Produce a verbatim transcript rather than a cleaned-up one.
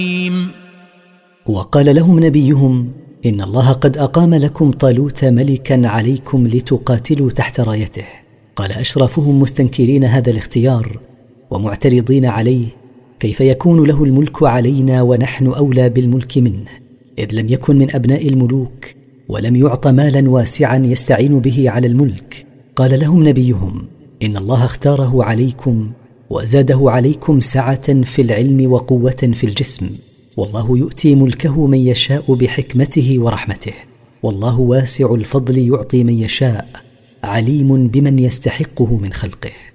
وقال لهم نبيهم: إن الله قد أقام لكم طالوت ملكا عليكم لتقاتلوا تحت رايته. قال أشرافهم مستنكرين هذا الاختيار ومعترضين عليه: كيف يكون له الملك علينا ونحن أولى بالملك منه، إذ لم يكن من أبناء الملوك ولم يعط مالا واسعا يستعين به على الملك. قال لهم نبيهم: إن الله اختاره عليكم وزاده عليكم سعة في العلم وقوة في الجسم، والله يؤتي ملكه من يشاء بحكمته ورحمته، والله واسع الفضل يعطي من يشاء، عليم بمن يستحقه من خلقه.